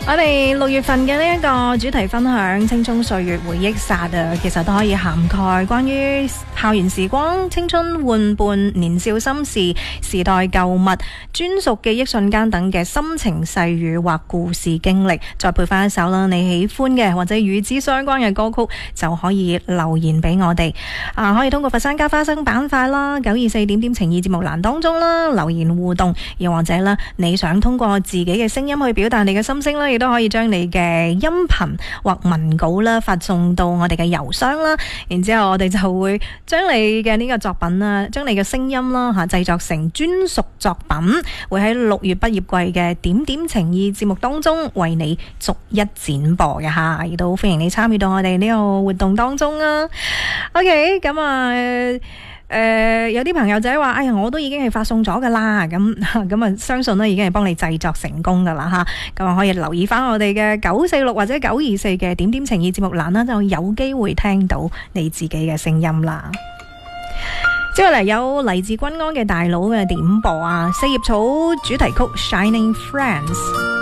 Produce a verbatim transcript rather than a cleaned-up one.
我哋六月份嘅呢一個主題分享青蔥歲月回憶殺啊，其實都可以涵蓋關於校園時光、青春玩伴、年少心事、時代舊物、專屬記憶瞬間等嘅心情細語或故事經歷，再配翻一首啦你喜歡嘅或者與之相關嘅歌曲，就可以留言俾我哋啊，可以通過佛山加花生板塊啦、九二四點點情意節目欄當中啦留言互動，又或者啦你想通過自己嘅聲音去表達你嘅心聲啦，亦都可以將你嘅音頻或文稿啦發送到我哋嘅郵箱啦，然之後我哋就會將你嘅呢個作品啦，將你嘅聲音啦吓製作成專屬作品，會喺六月畢業季嘅點點情意節目當中為你逐一展播嘅吓，亦都歡迎你參與到我哋呢個活動當中啊。OK， 咁啊。誒、呃，有啲朋友仔話，哎呀，我都已經係發送咗噶啦，咁咁啊，相信咧已經係幫你製作成功噶啦吓，咁啊可以留意翻我哋嘅九四六或者九二四嘅點點情意節目欄啦，就有機會聽到你自己嘅聲音啦。接下嚟有嚟自君安嘅大佬嘅點播啊，四葉草主題曲《Shining Friends》。